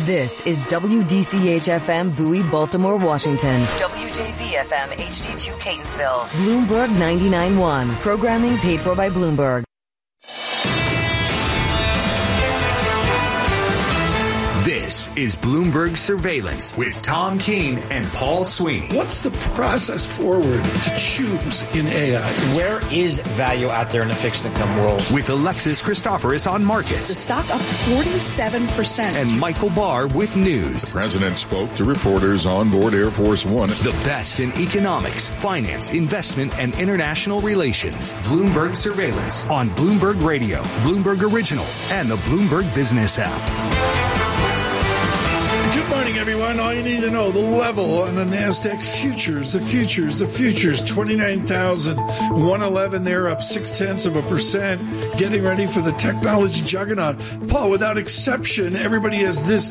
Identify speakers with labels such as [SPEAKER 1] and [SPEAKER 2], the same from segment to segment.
[SPEAKER 1] This is WDCH-FM Bowie, Baltimore, Washington. WJZ-FM HD2 Catonsville. Bloomberg 99.1. Programming paid for by Bloomberg.
[SPEAKER 2] This is Bloomberg Surveillance with Tom Keene and Paul Sweeney.
[SPEAKER 3] What's the process forward to choose in AI?
[SPEAKER 4] Where is value out there in the fixed income world?
[SPEAKER 2] With Alexis Christoforous on markets.
[SPEAKER 5] The stock up 47%.
[SPEAKER 2] And Michael Barr with news.
[SPEAKER 6] The president spoke to reporters on board Air Force One.
[SPEAKER 2] The best in economics, finance, investment, and international relations. Bloomberg Surveillance on Bloomberg Radio, Bloomberg Originals, and the Bloomberg Business app.
[SPEAKER 3] Good morning, everyone. All you need to know, the level on the NASDAQ futures, the futures, 29,111. They're up 0.6%, getting ready for the technology juggernaut. Paul, without exception, everybody has this,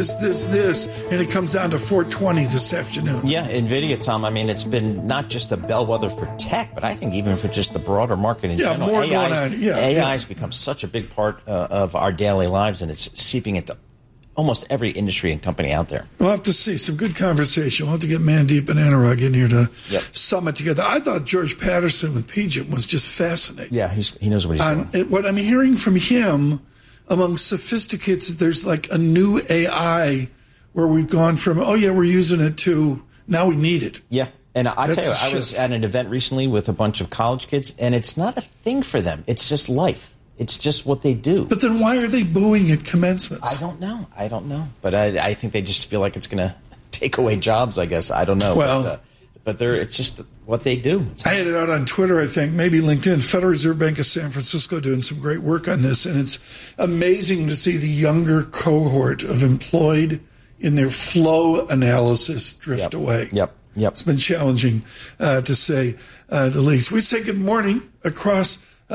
[SPEAKER 3] and it comes down to 420 this afternoon.
[SPEAKER 4] Yeah, NVIDIA, Tom, I mean, it's been not just a bellwether for tech, but I think even for just the broader market in general.
[SPEAKER 3] More going on.
[SPEAKER 4] AI has become such a big part of our daily lives, and it's seeping into almost every industry and company out there.
[SPEAKER 3] We'll have to see. Some good conversation. We'll have to get Mandeep and Anurag in here to summit together. I thought George Patterson with PGIM was just fascinating.
[SPEAKER 4] Yeah, he knows what he's doing.
[SPEAKER 3] What I'm hearing from him, among sophisticates, there's like a new AI where we've gone from, we're using it, to now we need it.
[SPEAKER 4] Yeah. And I tell you, I was at an event recently with a bunch of college kids, and it's not a thing for them. It's just life. It's just what they do.
[SPEAKER 3] But then why are they booing at commencements?
[SPEAKER 4] I don't know. But I think they just feel like it's going to take away jobs, I guess. I don't know.
[SPEAKER 3] Well,
[SPEAKER 4] but it's just what they do.
[SPEAKER 3] I had it out on Twitter, I think, maybe LinkedIn. Federal Reserve Bank of San Francisco doing some great work on this. And it's amazing to see the younger cohort of employed in their flow analysis drift away.
[SPEAKER 4] Yep.
[SPEAKER 3] It's been challenging to say the least. We say good morning across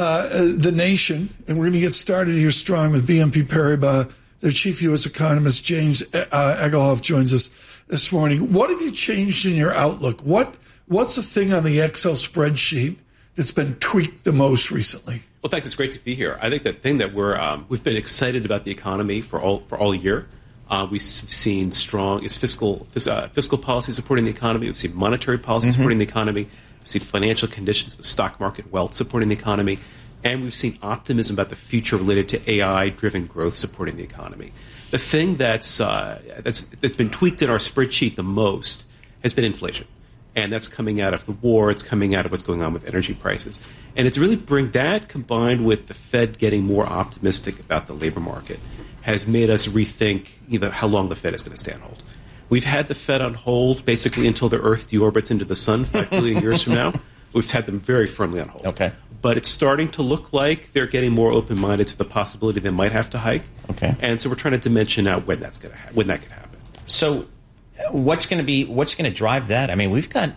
[SPEAKER 3] the nation, and we're going to get started here strong with BNP Paribas. Their chief U.S. economist, James Egelhoff, joins us this morning. What have you changed in your outlook? What's the thing on the Excel spreadsheet that's been tweaked the most recently?
[SPEAKER 7] Well, thanks. It's great to be here. I think the thing that we've been excited about the economy for all year. We've seen strong fiscal policy supporting the economy. We've seen monetary policy supporting the economy. We've seen financial conditions, the stock market, wealth supporting the economy, and we've seen optimism about the future related to AI-driven growth supporting the economy. The thing that's been tweaked in our spreadsheet the most has been inflation, and that's coming out of the war. It's coming out of what's going on with energy prices, and it's really that combined with the Fed getting more optimistic about the labor market has made us rethink how long the Fed is going to stay on hold. We've had the Fed on hold basically until the Earth deorbits into the sun 5 billion years from now. We've had them very firmly on hold.
[SPEAKER 4] Okay.
[SPEAKER 7] But it's starting to look like they're getting more open-minded to the possibility they might have to hike.
[SPEAKER 4] Okay.
[SPEAKER 7] And so we're trying to dimension out when that could happen.
[SPEAKER 4] So what's going to drive that? I mean, we've got,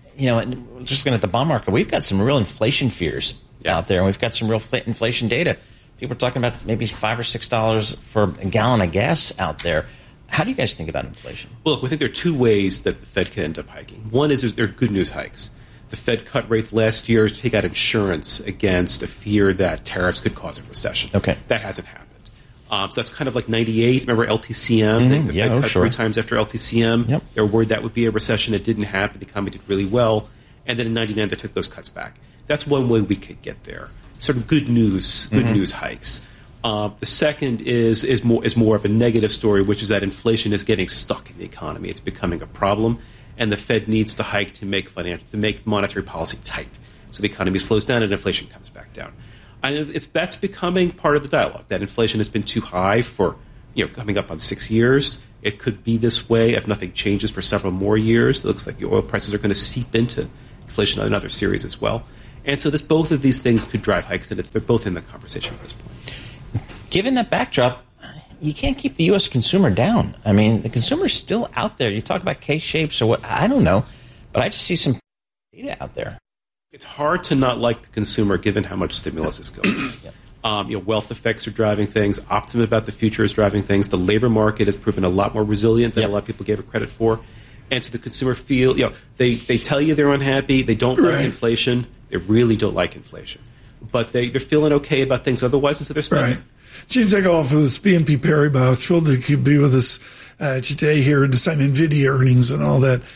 [SPEAKER 4] just looking at the bond market, we've got some real inflation fears out there, and we've got some real inflation data. People are talking about maybe $5 or $6 for a gallon of gas out there. How do you guys think about inflation?
[SPEAKER 7] Well, look, we think there are two ways that the Fed can end up hiking. One is there are good news hikes. The Fed cut rates last year to take out insurance against a fear that tariffs could cause a recession.
[SPEAKER 4] Okay.
[SPEAKER 7] That hasn't happened. So that's kind of like 98. Remember LTCM? The Fed cut 3 times after LTCM.
[SPEAKER 4] Yep.
[SPEAKER 7] They were worried that would be a recession. It didn't happen. The economy did really well. And then in 99, they took those cuts back. That's one way we could get there. Sort of good news hikes. The second is more of a negative story, which is that inflation is getting stuck in the economy. It's becoming a problem, and the Fed needs to hike to make monetary policy tight, so the economy slows down and inflation comes back down. And that's becoming part of the dialogue. That inflation has been too high for coming up on 6 years. It could be this way if nothing changes for several more years. It looks like the oil prices are going to seep into inflation on another series as well. And so both of these things could drive hikes, and they're both in the conversation at this point.
[SPEAKER 4] Given that backdrop, you can't keep the U.S. consumer down. I mean, the consumer's still out there. You talk about K-shapes or what, I don't know, but I just see some data out there.
[SPEAKER 7] It's hard to not like the consumer given how much stimulus is going. Wealth effects are driving things. Optimism about the future is driving things. The labor market has proven a lot more resilient than a lot of people gave it credit for. And so the consumer they tell you they're unhappy. They don't like inflation. They really don't like inflation. But they're feeling okay about things otherwise, and so they're spending.
[SPEAKER 3] Right. James Eckhoff with us, BNP Paribas. Thrilled that you could be with us today here and some NVIDIA earnings and all that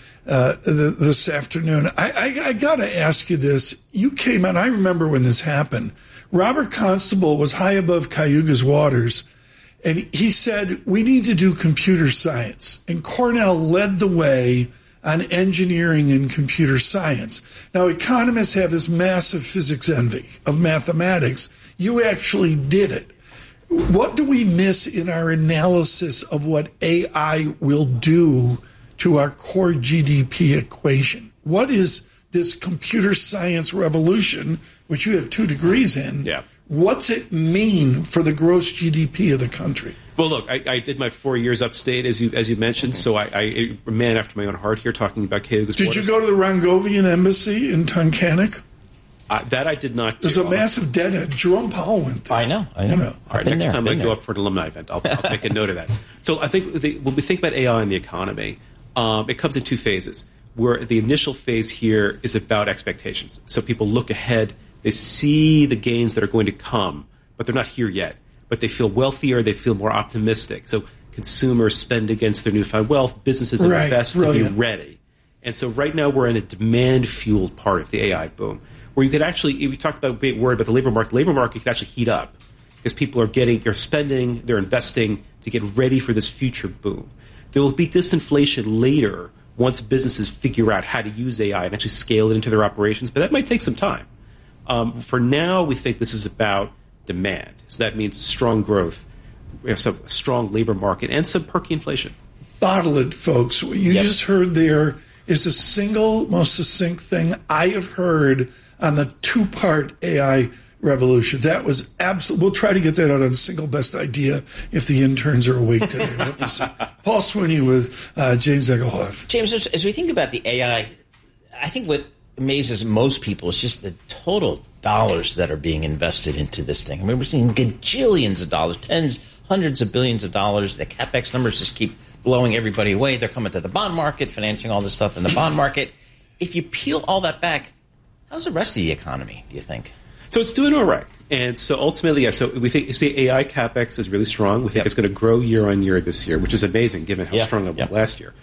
[SPEAKER 3] this afternoon. I got to ask you this. You came on, I remember when this happened. Robert Constable was high above Cayuga's waters, and he said, we need to do computer science. And Cornell led the way on engineering and computer science. Now, economists have this massive physics envy of mathematics. You actually did it. What do we miss in our analysis of what AI will do to our core GDP equation? What is this computer science revolution, which you have 2 degrees in?
[SPEAKER 7] Yeah.
[SPEAKER 3] What's it mean for the gross GDP of the country?
[SPEAKER 7] Well, look, I did my 4 years upstate, as you mentioned, so I a man after my own heart here talking about Cayuga's
[SPEAKER 3] Did
[SPEAKER 7] waters.
[SPEAKER 3] you go to the Rongovian Embassy in Tunkhannock?
[SPEAKER 7] That I did not do.
[SPEAKER 3] There's a massive deadhead. Jerome Powell went there.
[SPEAKER 4] I know.
[SPEAKER 7] All right, next time I go up for an alumni event, I'll make a note of that. So I think when we think about AI in the economy, it comes in 2 phases, where the initial phase here is about expectations. So people look ahead, they see the gains that are going to come, but they're not here yet. But they feel wealthier, they feel more optimistic. So consumers spend against their newfound wealth, businesses invest to be ready. And so right now we're in a demand-fueled part of the AI boom, where you could actually, we talked about being worried about the labor market could actually heat up because people are spending, they're investing to get ready for this future boom. There will be disinflation later once businesses figure out how to use AI and actually scale it into their operations, but that might take some time. For now, we think this is about demand. So that means strong growth, some strong labor market, and some perky inflation.
[SPEAKER 3] Bottle it, folks. What you just heard there is the single most succinct thing I have heard on the 2-part AI revolution. That was absolute. We'll try to get that out on Single Best Idea if the interns are awake today. We'll have to see. Paul Sweeney with James Eckhoff.
[SPEAKER 4] James, as we think about the AI, I think what amazes most people is just the total dollars that are being invested into this thing. I mean, we're seeing gajillions of dollars, tens, hundreds of billions of dollars. The CapEx numbers just keep blowing everybody away. They're coming to the bond market, financing all this stuff in the bond market. If you peel all that back, how's the rest of the economy, do you think?
[SPEAKER 7] So it's doing all right. And so ultimately, so we see AI CapEx is really strong. We think it's going to grow year on year this year, which is amazing given how strong it was last year.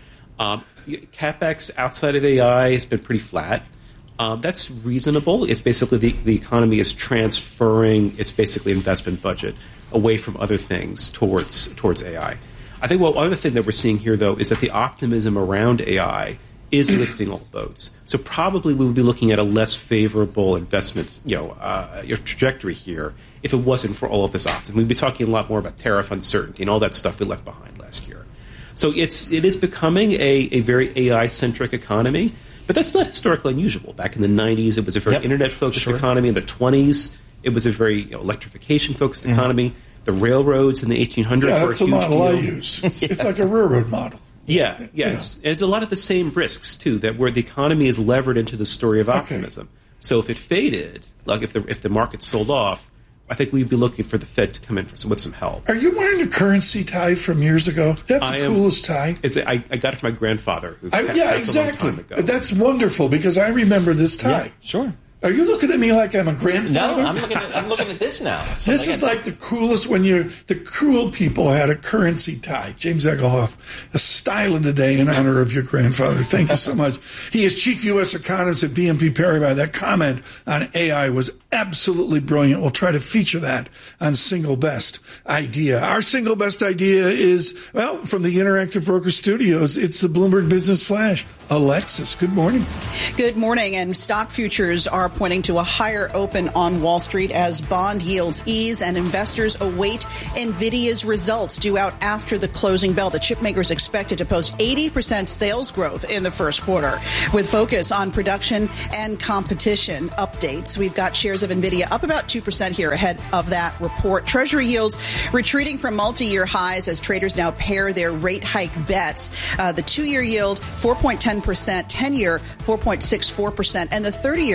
[SPEAKER 7] CapEx outside of AI has been pretty flat. That's reasonable. It's basically the economy is transferring its basically investment budget away from other things towards AI. I think one other thing that we're seeing here, though, is that the optimism around AI is lifting all boats. So probably we would be looking at a less favorable investment trajectory here if it wasn't for all of this optimism. We'd be talking a lot more about tariff uncertainty and all that stuff we left behind last year. So it is becoming a very AI-centric economy. But that's not historically unusual. Back in the 90s, it was a very internet-focused economy. In the 20s, it was a very electrification-focused economy. The railroads in the 1800s were a huge deal.
[SPEAKER 3] That's the model I use. It's like a railroad model.
[SPEAKER 7] Yeah. It's a lot of the same risks, too, that where the economy is levered into the story of optimism. So if it faded, like if the market sold off, I think we'd be looking for the Fed to come in with some help.
[SPEAKER 3] Are you wearing a currency tie from years ago? That's the coolest tie.
[SPEAKER 7] I got it from my grandfather. Who
[SPEAKER 3] exactly.
[SPEAKER 7] A long time ago.
[SPEAKER 3] That's wonderful because I remember this tie.
[SPEAKER 4] Yeah, sure.
[SPEAKER 3] Are you looking at me like I'm a grandfather?
[SPEAKER 4] No, I'm looking at this now.
[SPEAKER 3] This is like the coolest the cool people had a currency tie. James Eckhoff, a style of the day in honor of your grandfather. Thank you so much. He is chief U.S. economist at BNP Paribas. That comment on AI was absolutely brilliant. We'll try to feature that on Single Best Idea. Our Single Best Idea is, from the Interactive Broker Studios, it's the Bloomberg Business Flash. Alexis, good morning.
[SPEAKER 5] Good morning. And stock futures are pointing to a higher open on Wall Street as bond yields ease and investors await NVIDIA's results due out after the closing bell. The chipmaker is expected to post 80% sales growth in the first quarter with focus on production and competition updates. We've got shares of NVIDIA up about 2% here ahead of that report. Treasury yields retreating from multi-year highs as traders now pair their rate hike bets. The 2-year yield, 4.10%, 10-year, 4.64%, and the 30-year yield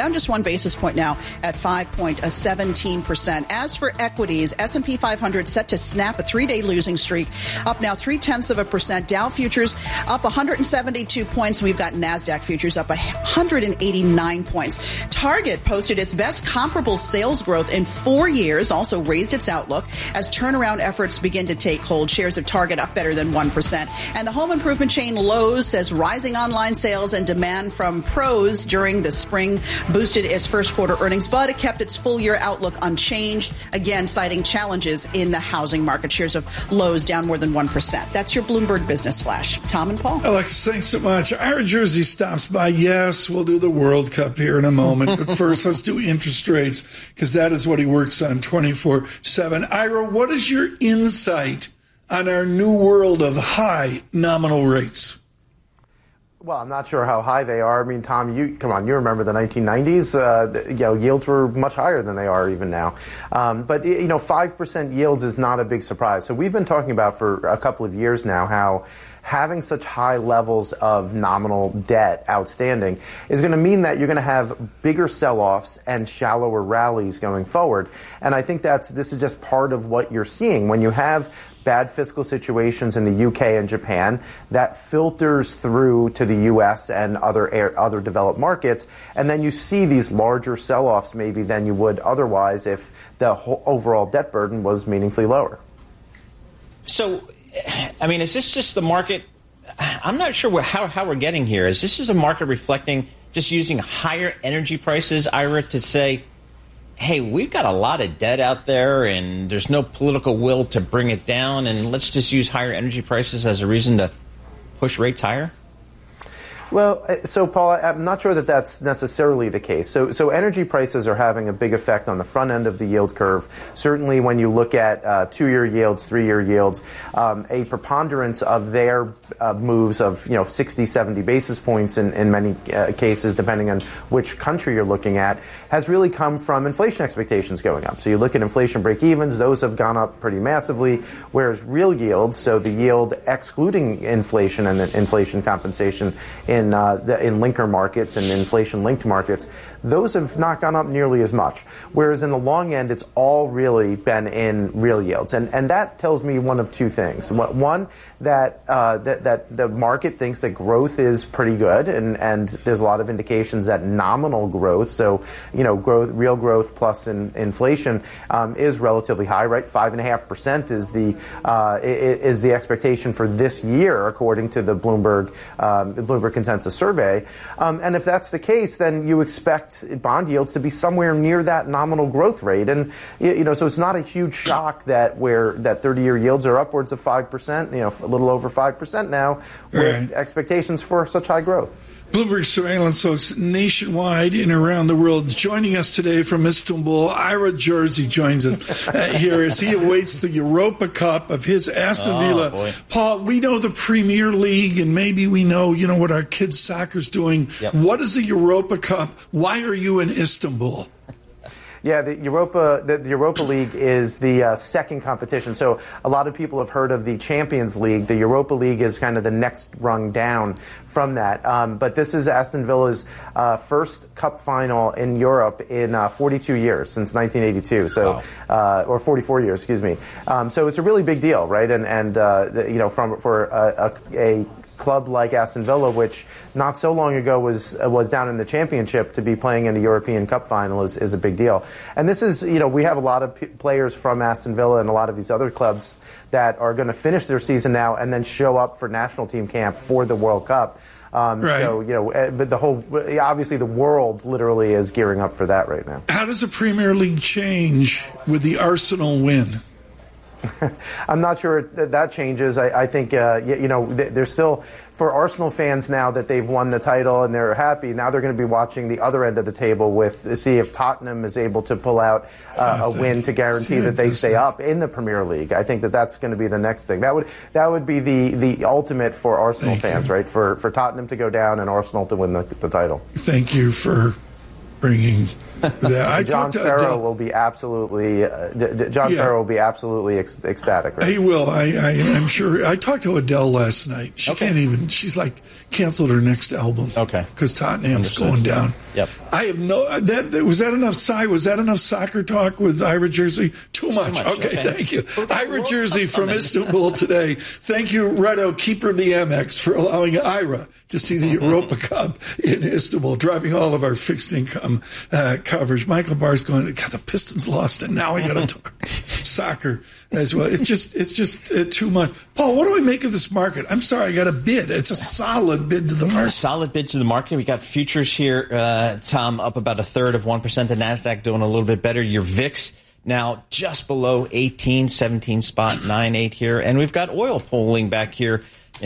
[SPEAKER 5] down just 1 basis point now at 5.17%. As for equities, S&P 500 set to snap a 3-day losing streak, up now 0.3%. Dow futures up 172 points. We've got NASDAQ futures up 189 points. Target posted its best comparable sales growth in 4 years, also raised its outlook as turnaround efforts begin to take hold. Shares of Target up better than 1%. And the home improvement chain Lowe's says rising online sales and demand from pros during the spring boosted its first quarter earnings, but it kept its full year outlook unchanged, again citing challenges in the housing market. Shares of Lowe's down more than 1%. That's your Bloomberg Business Flash. Tom and Paul.
[SPEAKER 3] Alex, thanks so much. Ira Jersey stops by. Yes, we'll do the World Cup here in a moment, but first let's do interest rates, because that is what he works on 24/7. Ira, what is your insight on our new world of high nominal rates?
[SPEAKER 8] Well, I'm not sure how high they are. I mean, Tom, you remember the 1990s. Yields were much higher than they are even now. But 5% yields is not a big surprise. So we've been talking about for a couple of years now how having such high levels of nominal debt outstanding is going to mean that you're going to have bigger sell-offs and shallower rallies going forward. And I think this is just part of what you're seeing. When you have bad fiscal situations in the UK and Japan, that filters through to the US and other developed markets, and then you see these larger sell-offs maybe than you would otherwise if the whole overall debt burden was meaningfully lower. So,
[SPEAKER 4] I mean, is this just the market? I'm not sure how we're getting here. Is this just a market reflecting just using higher energy prices, Ira, to say, hey, we've got a lot of debt out there and there's no political will to bring it down, and let's just use higher energy prices as a reason to push rates higher?
[SPEAKER 8] Well, so Paul, I'm not sure that that's necessarily the case. So energy prices are having a big effect on the front end of the yield curve. Certainly when you look at 2-year yields, 3-year yields, a preponderance of their moves of 60, 70 basis points in many cases, depending on which country you're looking at, has really come from inflation expectations going up. So you look at inflation break-evens, those have gone up pretty massively, whereas real yields, so the yield excluding inflation and inflation compensation in linker markets and inflation-linked markets, those have not gone up nearly as much. Whereas in the long end, it's all really been in real yields. And that tells me one of two things. One, that the market thinks that growth is pretty good, and there's a lot of indications that nominal growth, so real growth plus inflation, is relatively high, right? 5.5% is the expectation for this year, according to the Bloomberg Consensus Survey. And if that's the case, then you expect bond yields to be somewhere near that nominal growth rate. And, so it's not a huge shock that 30-year yields are upwards of 5%, a little over 5% now, with expectations for such high growth.
[SPEAKER 3] Bloomberg surveillance folks nationwide and around the world. Joining us today from Istanbul, Ira Jersey joins us here as he awaits the Europa Cup of his Aston Villa. Boy. Paul, we know the Premier League, and maybe we know what our kids' soccer's doing. Yep. What is the Europa Cup? Why are you in Istanbul?
[SPEAKER 8] Yeah, the Europa League is the second competition. So a lot of people have heard of the Champions League. The Europa League is kind of the next rung down from that. But this is Aston Villa's first cup final in Europe in 42 years, since 1982. So, wow. Or 44 years, excuse me. So it's a really big deal, right? For a club like Aston Villa, which not so long ago was down in the Championship, to be playing in a European Cup final is a big deal. And this is, we have a lot of players from Aston Villa and a lot of these other clubs that are going to finish their season now and then show up for national team camp for the World Cup. Right. So, but obviously the world literally is gearing up for that right now.
[SPEAKER 3] How does the Premier League change with the Arsenal win?
[SPEAKER 8] I'm not sure that changes. I think, there's still, for Arsenal fans now that they've won the title and they're happy, now they're going to be watching the other end of the table to see if Tottenham is able to pull out a win to guarantee that they stay up in the Premier League. I think that's going to be the next thing. That would be the ultimate for Arsenal fans, right? For Tottenham to go down and Arsenal to win the title.
[SPEAKER 3] Thank you for bringing
[SPEAKER 8] John Ferro will be absolutely Ferro will be absolutely ecstatic. Right?
[SPEAKER 3] He will. I'm sure. I talked to Adele last night. She can't even. She's like canceled her next album.
[SPEAKER 4] Okay.
[SPEAKER 3] Because Tottenham's going down.
[SPEAKER 4] Yep.
[SPEAKER 3] I have no. Was that enough? Was that enough soccer talk with Ira Jersey? Too much. Okay. Thank you. Ira Jersey from Istanbul today. Thank you, Redo, keeper of the Amex, for allowing Ira to see the Europa Cup in Istanbul, driving all of our fixed income coverage. Michael Barr's going, God, the Pistons lost, and now I got to talk soccer as well. It's just too much. Paul, what do I make of this market? I'm sorry, I got a bid. It's a solid bid to the market.
[SPEAKER 4] A solid bid to the market. We got futures here, Tom, up about 1/3 of 1%. The NASDAQ doing a little bit better. Your VIX now just below 18, 17.98 here. And we've got oil pulling back here,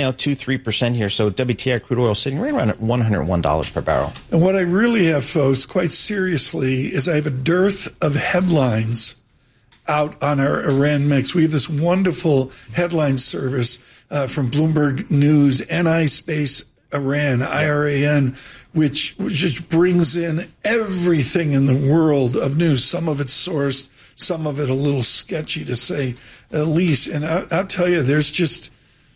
[SPEAKER 4] 2-3% here. So WTI crude oil sitting right around at $101 per barrel.
[SPEAKER 3] And what I really have, folks, quite seriously, is I have a dearth of headlines out on our Iran mix. We have this wonderful headline service from Bloomberg News, NI Space Iran, IRAN, which just brings in everything in the world of news. Some of it's sourced, some of it a little sketchy, to say the least. And I'll tell you, there's just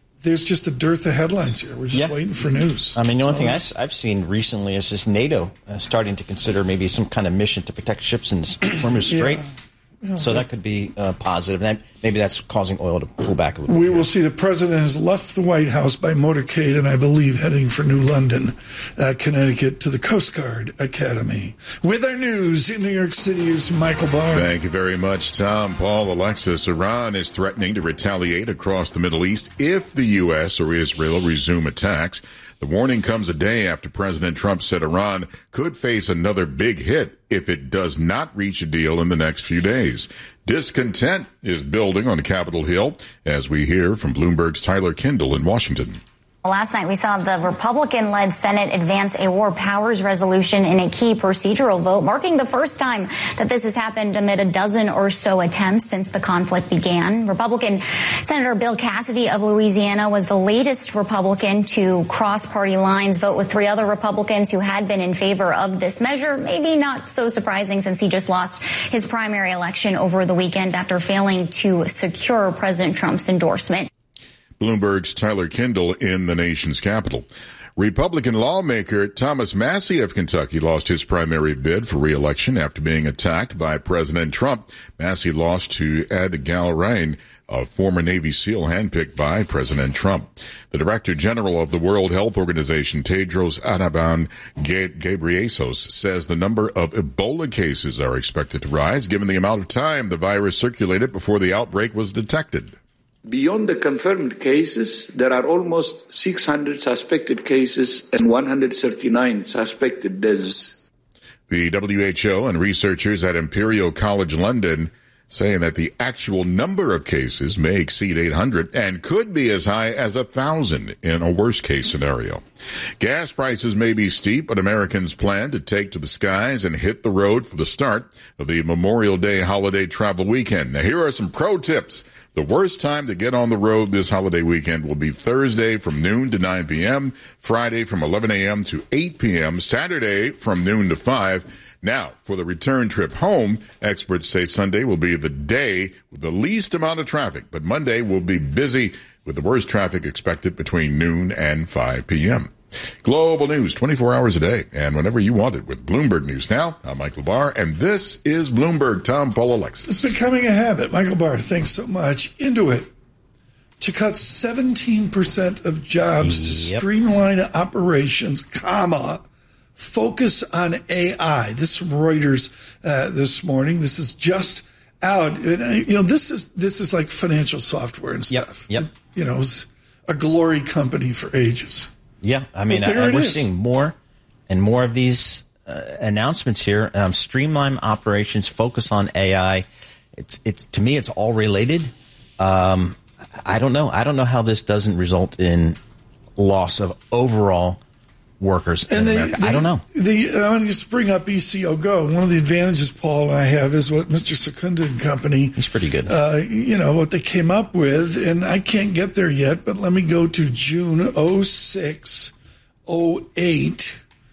[SPEAKER 3] a dearth of headlines here. We're just waiting for news.
[SPEAKER 4] I mean, the only thing I've seen recently is this NATO starting to consider maybe some kind of mission to protect ships in Hormuz Strait. So that could be positive. And maybe that's causing oil to pull back a little bit.
[SPEAKER 3] We will see. The president has left the White House by motorcade and I believe heading for New London, Connecticut, to the Coast Guard Academy. With our news in New York City is Michael Barr.
[SPEAKER 6] Thank you very much, Tom. Paul, Alexis, Iran is threatening to retaliate across the Middle East if the U.S. or Israel resume attacks. The warning comes a day after President Trump said Iran could face another big hit if it does not reach a deal in the next few days. Discontent is building on Capitol Hill, as we hear from Bloomberg's Tyler Kindle in Washington.
[SPEAKER 9] Last night, we saw the Republican-led Senate advance a war powers resolution in a key procedural vote, marking the first time that this has happened amid a dozen or so attempts since the conflict began. Republican Senator Bill Cassidy of Louisiana was the latest Republican to cross party lines, vote with 3 other Republicans who had been in favor of this measure. Maybe not so surprising since he just lost his primary election over the weekend after failing to secure President Trump's endorsement.
[SPEAKER 6] Bloomberg's Tyler Kindle in the nation's capital. Republican lawmaker Thomas Massie of Kentucky lost his primary bid for re-election after being attacked by President Trump. Massie lost to Ed Galrain, a former Navy SEAL handpicked by President Trump. The Director General of the World Health Organization, Tedros Adhanom Ghebreyesus, says the number of Ebola cases are expected to rise given the amount of time the virus circulated before the outbreak was detected.
[SPEAKER 10] Beyond the confirmed cases, there are almost 600 suspected cases and 139 suspected deaths.
[SPEAKER 6] The WHO and researchers at Imperial College London saying that the actual number of cases may exceed 800 and could be as high as 1,000 in a worst-case scenario. Gas prices may be steep, but Americans plan to take to the skies and hit the road for the start of the Memorial Day holiday travel weekend. Now, here are some pro tips. The worst time to get on the road this holiday weekend will be Thursday from noon to 9 p.m., Friday from 11 a.m. to 8 p.m., Saturday from noon to 5. Now, for the return trip home, experts say Sunday will be the day with the least amount of traffic, but Monday will be busy with the worst traffic expected between noon and 5 p.m. Global news 24 hours a day and whenever you want it with Bloomberg News Now. I'm Michael Barr, and this is Bloomberg. Tom, Paul, Alexis.
[SPEAKER 3] It's becoming a habit. Michael Barr, thanks so much. Into it. To cut 17% of jobs to streamline operations, focus on AI. This is from Reuters this morning. This is just out. This is like financial software and stuff.
[SPEAKER 4] Yep.
[SPEAKER 3] It's a glory company for ages.
[SPEAKER 4] Yeah, I mean, we're seeing more and more of these announcements here. Streamline operations, focus on AI. It's to me, it's all related. I don't know how this doesn't result in loss of overall workers in America. I don't know.
[SPEAKER 3] I want to just bring up ECO Go. One of the advantages, Paul, and I have is what Mr. Secunda and company.
[SPEAKER 4] He's pretty good.
[SPEAKER 3] What they came up with, and I can't get there yet, but let me go to June 06, 08.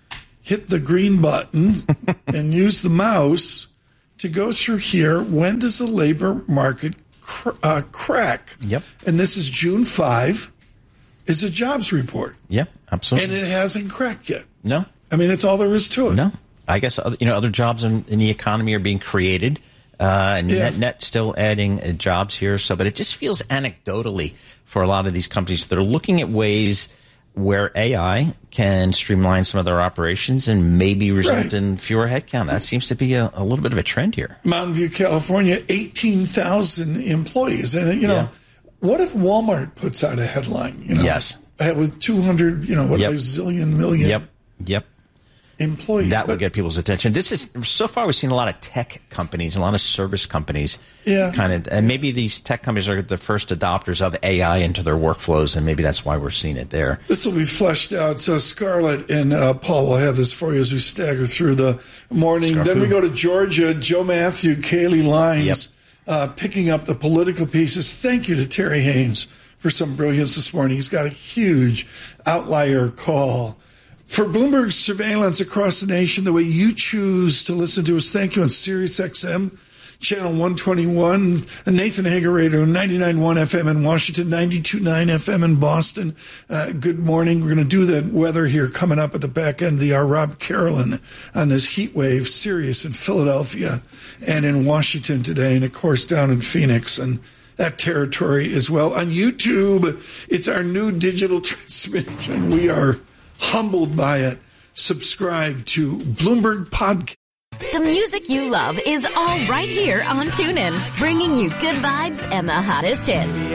[SPEAKER 3] hit the green button and use the mouse to go through here. When does the labor market crack?
[SPEAKER 4] Yep.
[SPEAKER 3] And this is June 5. Is a jobs report.
[SPEAKER 4] Yep, absolutely.
[SPEAKER 3] And it hasn't cracked yet.
[SPEAKER 4] No.
[SPEAKER 3] I mean, it's all there is to it.
[SPEAKER 4] No. I guess, other jobs in the economy are being created. And net still adding jobs here. But it just feels anecdotally for a lot of these companies that are looking at ways where AI can streamline some of their operations and maybe result in fewer headcount. That seems to be a little bit of a trend here.
[SPEAKER 3] Mountain View, California, 18,000 employees. And, what if Walmart puts out a headline?
[SPEAKER 4] Yes.
[SPEAKER 3] With 200, zillion million employees.
[SPEAKER 4] That would get people's attention. So far we've seen a lot of tech companies, a lot of service companies. And maybe these tech companies are the first adopters of AI into their workflows, and maybe that's why we're seeing it there.
[SPEAKER 3] This will be fleshed out. So Scarlett and Paul will have this for you as we stagger through the morning. Then we go to Georgia. Joe Matthew, Kaylee Lines, picking up the political pieces. Thank you to Terry Haynes for some brilliance this morning. He's got a huge outlier call. For Bloomberg surveillance across the nation, the way you choose to listen to us, thank you on Sirius XM, channel 121, Nathan Hager Radio, 99.1 FM in Washington, 92.9 FM in Boston. Good morning. We're going to do the weather here coming up at the back end of the hour. Rob Carolyn on this heat wave, Sirius in Philadelphia and in Washington today, and of course down in Phoenix and that territory as well. On YouTube, it's our new digital transmission. We are humbled by it. Subscribe to Bloomberg Podcast.
[SPEAKER 11] The music you love is all right here on TuneIn, bringing you good vibes and the hottest hits.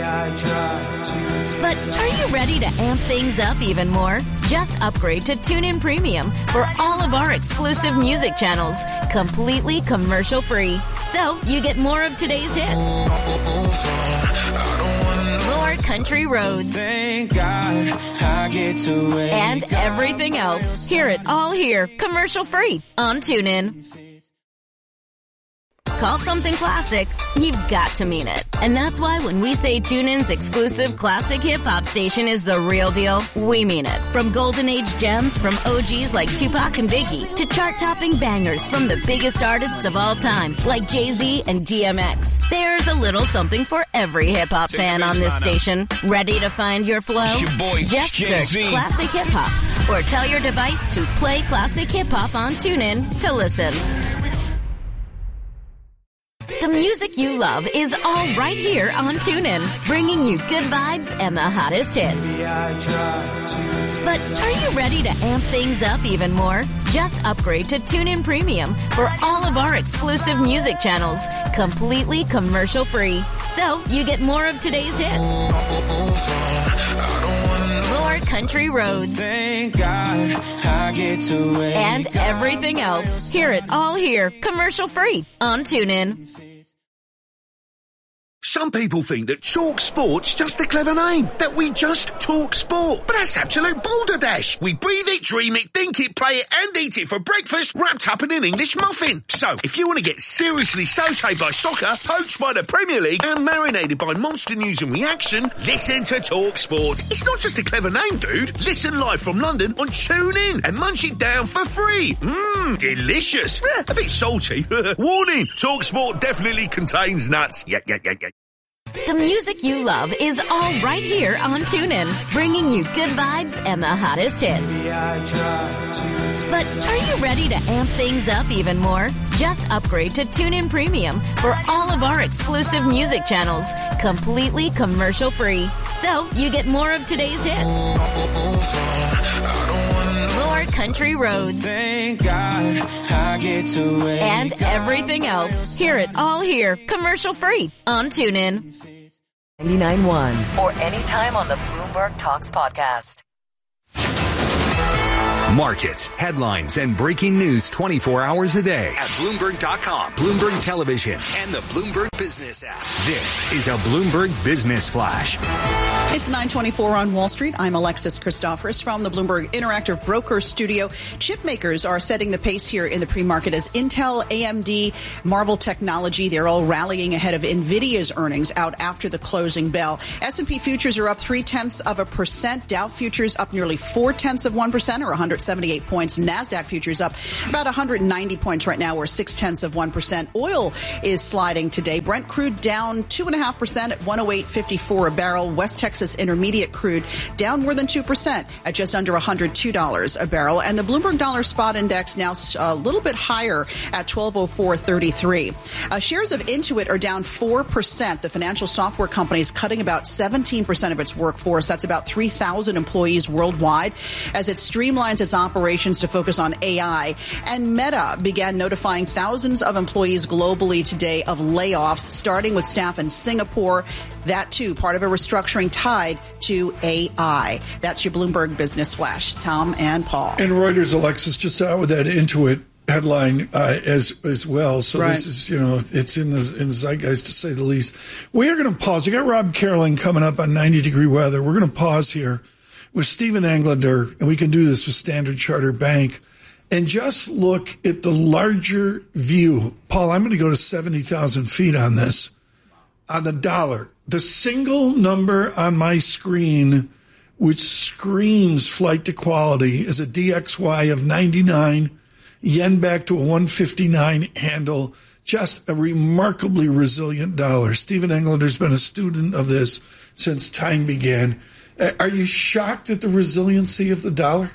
[SPEAKER 11] But are you ready to amp things up even more? Just upgrade to TuneIn Premium for all of our exclusive music channels, completely commercial-free. So you get more of today's hits, more country roads,
[SPEAKER 12] thank God I get to wake
[SPEAKER 11] and everything else. Hear it all here, commercial-free on TuneIn. Call something classic, you've got to mean it. And that's why when we say TuneIn's exclusive classic hip-hop station is the real deal, we mean it. From golden age gems from OGs like Tupac and Biggie to chart-topping bangers from the biggest artists of all time like Jay-Z and DMX. There's a little something for every hip-hop fan on this station. Ready to find your flow?
[SPEAKER 12] It's your boy,
[SPEAKER 11] just
[SPEAKER 12] Jay-Z.
[SPEAKER 11] search Classic Hip-Hop or tell your device to play Classic Hip-Hop on TuneIn to listen. The music you love is all right here on TuneIn, bringing you good vibes and the hottest hits. But are you ready to amp things up even more? Just upgrade to TuneIn Premium for all of our exclusive music channels, completely commercial-free. So you get more of today's hits, more country roads,
[SPEAKER 12] thank God I get to wake
[SPEAKER 11] and everything else. Hear it all here, commercial-free on TuneIn.
[SPEAKER 13] Some people think that Talk Sport's just a clever name, that we just talk sport. But that's absolute balderdash. We breathe it, dream it, think it, play it, and eat it for breakfast, wrapped up in an English muffin. So, if you want to get seriously sautéed by soccer, poached by the Premier League, and marinated by monster news and reaction, listen to Talk Sport. It's not just a clever name, dude. Listen live from London on TuneIn and munch it down for free. Delicious. A bit salty. Warning, Talk Sport definitely contains nuts. Yeah.
[SPEAKER 11] The music you love is all right here on TuneIn, bringing you good vibes and the hottest hits. But are you ready to amp things up even more? Just upgrade to TuneIn Premium for all of our exclusive music channels, completely commercial-free. So you get more of today's hits, more country roads,
[SPEAKER 12] thank God I get to wake
[SPEAKER 11] and everything else. Hear it all here, commercial-free on TuneIn.
[SPEAKER 1] 99.1 or anytime on the Bloomberg Talks podcast.
[SPEAKER 2] Markets, headlines, and breaking news 24 hours a day at Bloomberg.com, Bloomberg Television, and the Bloomberg Business app. This is a Bloomberg Business Flash.
[SPEAKER 14] It's
[SPEAKER 5] It's 9:24 on Wall Street. I'm Alexis Christoforous from the Bloomberg Interactive Brokers Studio. Chip makers are setting the pace here in the pre-market as Intel, AMD, Marvell Technology, they're all rallying ahead of NVIDIA's earnings out after the closing bell. S&P futures are up 0.3%. Dow futures up nearly 0.4%, or 178 points. NASDAQ futures up about 190 points right now, or 0.6%. Oil is sliding today. Brent crude down 2.5% at 108.54 a barrel. West Texas Intermediate crude down more than 2% at just under $102 a barrel. And the Bloomberg Dollar Spot Index now a little bit higher at 1204.33. Shares of Intuit are down 4%. The financial software company is cutting about 17% of its workforce. That's about 3,000 employees worldwide as it streamlines its operations to focus on AI. And Meta began notifying thousands of employees globally today of layoffs, starting with staff in Singapore. That, too, part of a restructuring tied to AI. That's your Bloomberg Business Flash. Tom and Paul.
[SPEAKER 3] And Reuters, Alexis, just out with that Intuit headline as well. So This is, it's in the zeitgeist, to say the least. We are going to pause. We got Rob Caroling coming up on 90 Degree Weather. We're going to pause here with Stephen Englander, and we can do this with Standard Chartered Bank, and just look at the larger view. Paul, I'm going to go to 70,000 feet on this. On the dollar, the single number on my screen, which screams flight to quality, is a DXY of 99, yen back to a 159 handle. Just a remarkably resilient dollar. Stephen Englander's been a student of this since time began. Are you shocked at the resiliency of the dollar?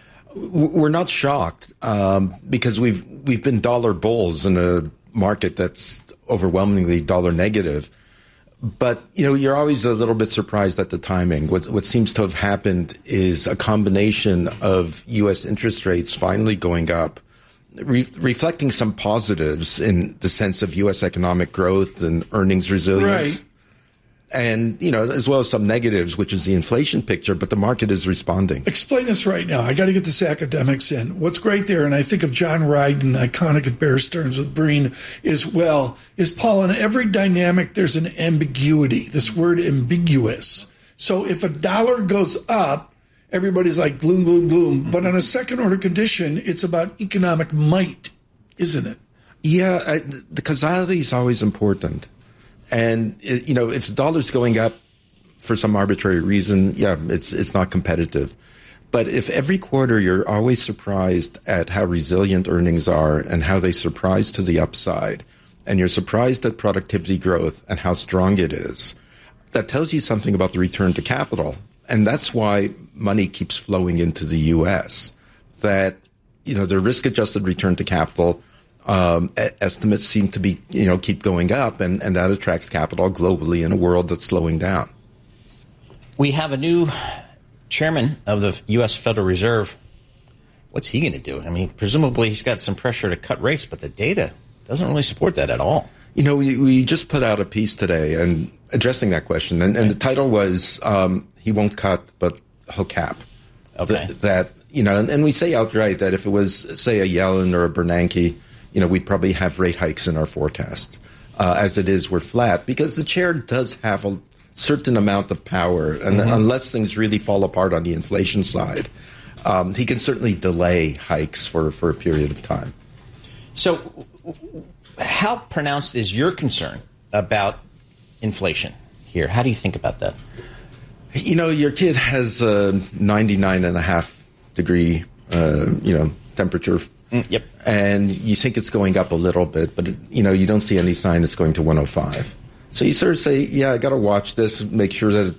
[SPEAKER 14] We're not shocked because we've been dollar bulls in a market that's overwhelmingly dollar negative. But, you're always a little bit surprised at the timing. What seems to have happened is a combination of U.S. interest rates finally going up, reflecting some positives in the sense of U.S. economic growth and earnings resilience. Right. And, as well as some negatives, which is the inflation picture, but the market is responding. Explain this right now. I got to get this academics in. What's great there, and I think of John Ryden, iconic at Bear Stearns with Breen as well, is, Paul, in every dynamic there's an ambiguity, this word ambiguous. So if a dollar goes up, everybody's like gloom, gloom, gloom. But on a second order condition, it's about economic might, isn't it? Yeah, the causality is always important. And, if the dollar's going up for some arbitrary reason, it's not competitive. But if every quarter you're always surprised at how resilient earnings are and how they surprise to the upside, and you're surprised at productivity growth and how strong it is, that tells you something about the return to capital. And that's why money keeps flowing into the U.S. That, the risk-adjusted return to capital estimates seem to be, keep going up, and that attracts capital globally in a world that's slowing down.
[SPEAKER 4] We have a new chairman of the U.S. Federal Reserve. What's he going to do? I mean, presumably he's got some pressure to cut rates, but the data doesn't really support that at all.
[SPEAKER 14] We just put out a piece today and addressing that question, and the title was he won't cut, but he'll cap.
[SPEAKER 4] Okay.
[SPEAKER 14] And we say outright that if it was, say, a Yellen or a Bernanke, we'd probably have rate hikes in our forecast. As it is, we're flat because the chair does have a certain amount of power. And unless things really fall apart on the inflation side, he can certainly delay hikes for a period of time.
[SPEAKER 4] So how pronounced is your concern about inflation here? How do you think about that?
[SPEAKER 14] Your kid has a 99.5 degree, temperature.
[SPEAKER 4] Yep.
[SPEAKER 14] And you think it's going up a little bit, but, you don't see any sign it's going to 105. So you sort of say, I got to watch this, make sure that,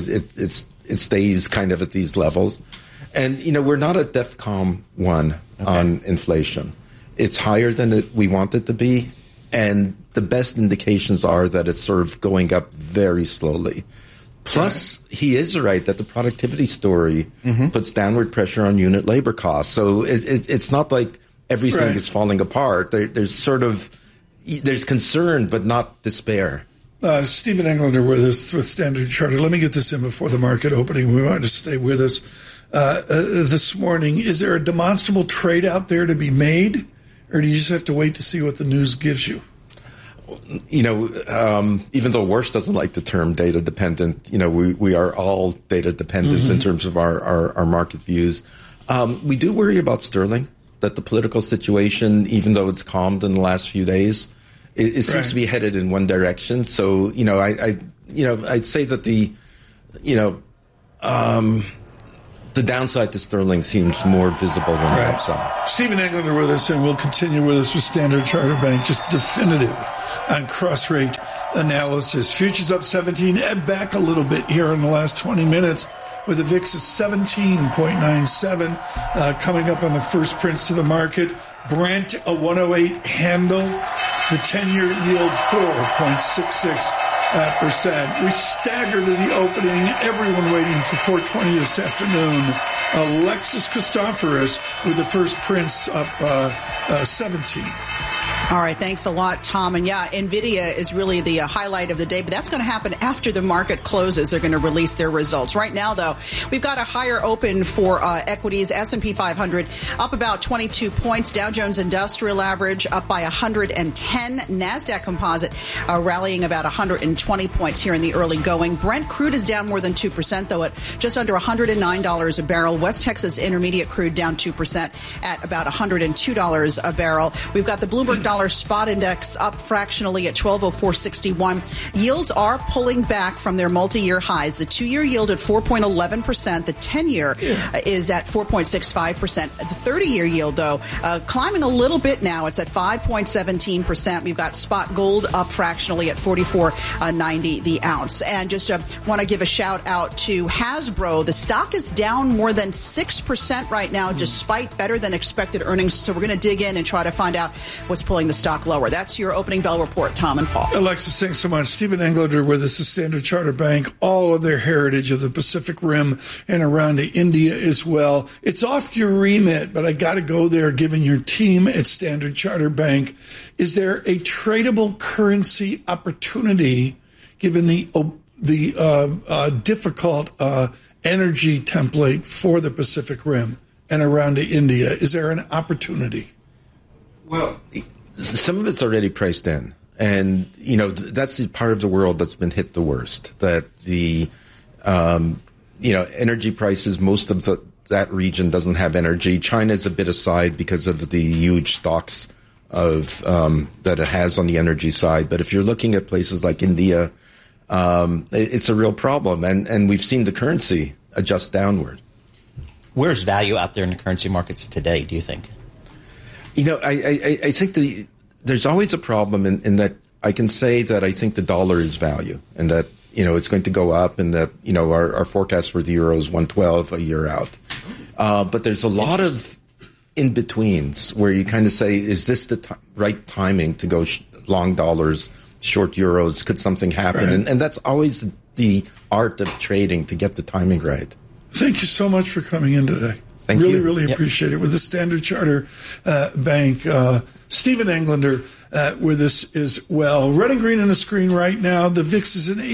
[SPEAKER 14] it stays kind of at these levels. And, we're not at DEFCON 1 on inflation. It's higher than we want it to be. And the best indications are that it's sort of going up very slowly. Plus, he is right that the productivity story puts downward pressure on unit labor costs. So it's not like everything is falling apart. There's concern, but not despair.
[SPEAKER 3] Stephen Englander with us with Standard Chartered. Let me get this in before the market opening. We wanted to stay with us this morning. Is there a demonstrable trade out there to be made, or do you just have to wait to see what the news gives you?
[SPEAKER 14] even though Worst doesn't like the term data dependent, we are all data dependent in terms of our market views. We do worry about sterling, that the political situation, even though it's calmed in the last few days, it seems to be headed in one direction. So, I'd say that the downside to sterling seems more visible than the upside.
[SPEAKER 3] Stephen Englander with us, and we'll continue with us with Standard Chartered Bank, just definitive on cross-rate analysis. Futures up 17, ebb back a little bit here in the last 20 minutes with the VIX at 17.97, coming up on the first prints to the market. Brent, a 108 handle. The 10-year yield, 4.66%. We staggered to the opening. Everyone waiting for 4:20 this afternoon. Alexis Christoforous with the first prints up 17.
[SPEAKER 5] All right, thanks a lot, Tom. And yeah, NVIDIA is really the highlight of the day, but that's going to happen after the market closes. They're going to release their results. Right now, though, we've got a higher open for equities. S&P 500 up about 22 points. Dow Jones Industrial Average up by 110. NASDAQ Composite rallying about 120 points here in the early going. Brent crude is down more than 2%, though, at just under $109 a barrel. West Texas Intermediate crude down 2% at about $102 a barrel. We've got the Bloomberg Dollar Spot Index up fractionally at 1204.61. Yields are pulling back from their multi-year highs. The 2-year yield at 4.11%. The 10-year is at 4.65%. The 30-year yield, though, climbing a little bit now. It's at 5.17%. We've got spot gold up fractionally at 44.90 the ounce. And just want to give a shout out to Hasbro. The stock is down more than 6% right now, despite better than expected earnings. So we're going to dig in and try to find out what's pulling the stock lower. That's your opening bell report, Tom and Paul.
[SPEAKER 3] Alexis, thanks so much. Stephen Englander with us, the Standard Chartered Bank, all of their heritage of the Pacific Rim and around to India as well. It's off your remit, but I got to go there given your team at Standard Chartered Bank. Is there a tradable currency opportunity given the difficult energy template for the Pacific Rim and around to India? Is there an opportunity?
[SPEAKER 14] Well, some of it's already priced in. And, that's the part of the world that's been hit the worst. That the, energy prices, most of that region doesn't have energy. China's a bit aside because of the huge stocks of that it has on the energy side. But if you're looking at places like India, it's a real problem. And we've seen the currency adjust downward.
[SPEAKER 4] Where's value out there in the currency markets today, do you think?
[SPEAKER 14] I think there's always a problem in that I can say that I think the dollar is value and that, it's going to go up and that, our forecast for the euro is 112 a year out. But there's a lot of in-betweens where you kind of say, is this the right timing to go long dollars, short euros? Could something happen? Right. And that's always the art of trading, to get the timing right.
[SPEAKER 3] Thank you so much for coming in today.
[SPEAKER 14] Thank you.
[SPEAKER 3] Really appreciate it. With the Standard Chartered Bank, Stephen Englander with us as well. Red and green on the screen right now. The VIX is an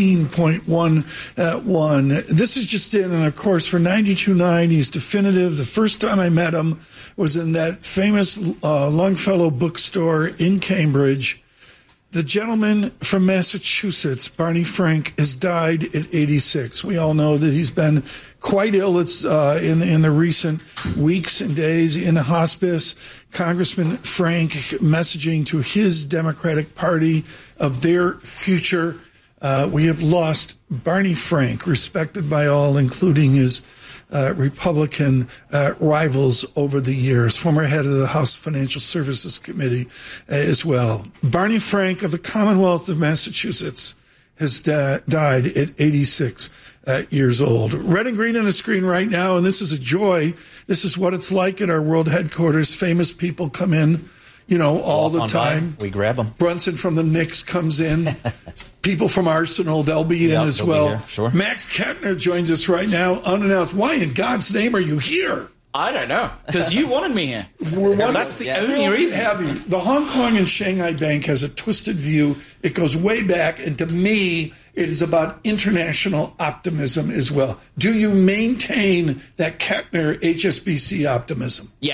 [SPEAKER 3] 18.11. This is just in, and of course, for 92.9, he's definitive. The first time I met him was in that famous Longfellow bookstore in Cambridge. The gentleman from Massachusetts, Barney Frank, has died at 86. We all know that he's been quite ill. It's in the recent weeks and days in a hospice. Congressman Frank messaging to his Democratic Party of their future. We have lost Barney Frank, respected by all, including his Republican rivals over the years, former head of the House Financial Services Committee as well. Barney Frank of the Commonwealth of Massachusetts has died at 86 years old. Red and green on the screen right now, and this is a joy. This is what it's like at our world headquarters. Famous people come in, all the time.
[SPEAKER 4] We grab them.
[SPEAKER 3] Brunson from the Knicks comes in. People from Arsenal, they'll be in as well.
[SPEAKER 4] Sure.
[SPEAKER 3] Max Kettner joins us right now, unannounced. Why in God's name are you here?
[SPEAKER 15] I don't know, because you wanted me here. That's the only reason.
[SPEAKER 3] Have you. The Hong Kong and Shanghai Bank has a twisted view. It goes way back, and to me, it is about international optimism as well. Do you maintain that Kettner HSBC optimism?
[SPEAKER 15] Yeah.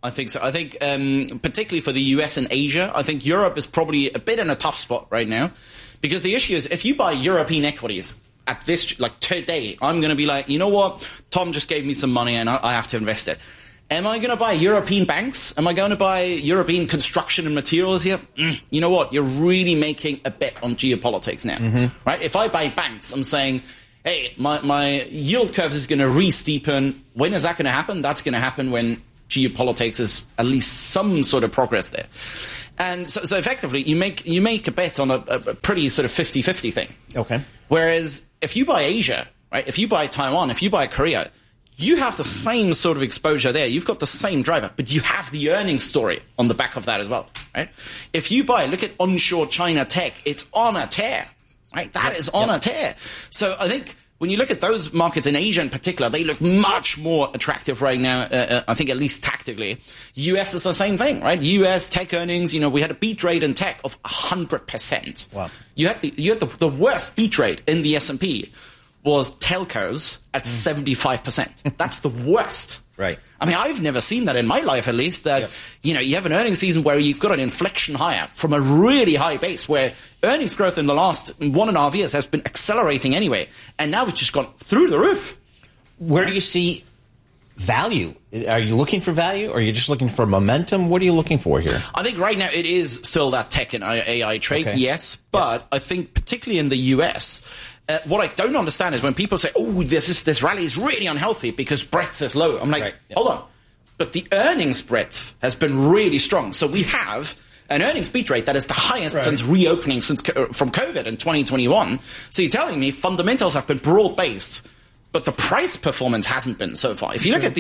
[SPEAKER 15] I think so. I think particularly for the US and Asia, I think Europe is probably a bit in a tough spot right now, because the issue is if you buy European equities at this, like today, I'm going to be like, you know what, Tom just gave me some money and I have to invest it. Am I going to buy European banks? Am I going to buy European construction and materials here? You know what? You're really making a bet on geopolitics now, right? If I buy banks, I'm saying, hey, my yield curve is going to re-steepen. When is that going to happen? That's going to happen when geopolitics is at least some sort of progress there. And so effectively, you make a bet on a pretty sort of 50-50 thing.
[SPEAKER 4] Okay.
[SPEAKER 15] Whereas if you buy Asia, right? If you buy Taiwan, if you buy Korea, you have the same sort of exposure there. You've got the same driver, but you have the earnings story on the back of that as well, right? If you look at onshore China tech, it's on a tear, right? That is on a tear. So I think when you look at those markets in Asia in particular, they look much more attractive right now, I think at least tactically. US is the same thing, right? US tech earnings, we had a beat rate in tech of 100%.
[SPEAKER 4] Wow.
[SPEAKER 15] You had the worst beat rate in the S&P was telcos at 75%. That's the worst.
[SPEAKER 4] Right.
[SPEAKER 15] I mean, I've never seen that in my life, at least, that, you have an earnings season where you've got an inflection higher from a really high base, where earnings growth in the last 1.5 years has been accelerating anyway. And now it's just gone through the roof.
[SPEAKER 4] Where do you see value? Are you looking for value, or are you just looking for momentum? What are you looking for here?
[SPEAKER 15] I think right now it is still that tech and AI trade, yes. But I think particularly in the US, what I don't understand is when people say, oh, this rally is really unhealthy because breadth is low. I'm like, hold on. But the earnings breadth has been really strong. So we have an earnings beat rate that is the highest since reopening from COVID in 2021. So you're telling me fundamentals have been broad-based, but the price performance hasn't been so far. If you look at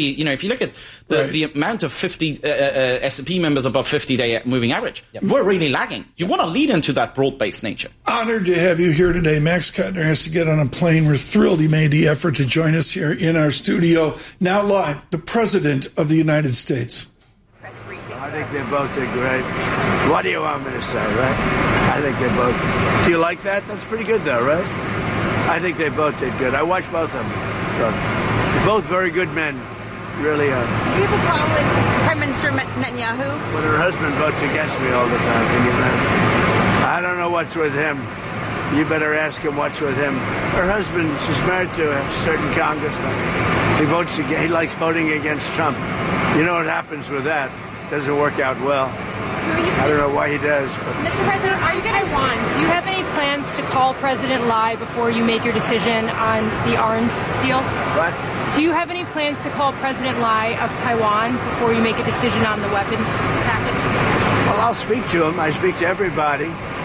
[SPEAKER 15] the amount of 50 S&P members above 50-day moving average, we're really lagging. You want to lead into that broad-based nature.
[SPEAKER 3] Honored to have you here today. Max Kuttner has to get on a plane. We're thrilled he made the effort to join us here in our studio. Now live, the President of the United States.
[SPEAKER 16] I think they both did great. What do you want me to say, right? I think they both. Do you like that? That's pretty good, though, right? I think they both did good. I watched both of them. So, they're both very good men. Really are.
[SPEAKER 17] Did you have a problem with Prime Minister Netanyahu?
[SPEAKER 16] When her husband votes against me all the time, can you imagine? I don't know what's with him. You better ask him what's with him. Her husband, she's married to a certain congressman. He likes voting against Trump. You know what happens with that? Doesn't work out well. I don't know why he does. But.
[SPEAKER 18] Mr. President, are you going to Taiwan? Do you have any plans to call President Lai before you make your decision on the arms deal?
[SPEAKER 16] What?
[SPEAKER 18] Do you have any plans to call President Lai of Taiwan before you make a decision on the weapons package?
[SPEAKER 16] Well, I'll speak to him. I speak to everybody.